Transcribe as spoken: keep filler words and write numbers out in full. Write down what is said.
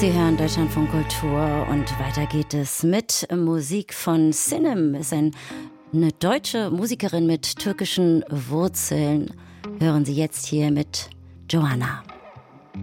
Sie hören Deutschlandfunk Kultur und weiter geht es mit Musik von Sinem. Ist ein, eine deutsche Musikerin mit türkischen Wurzeln. Hören Sie jetzt hier mit Joanna.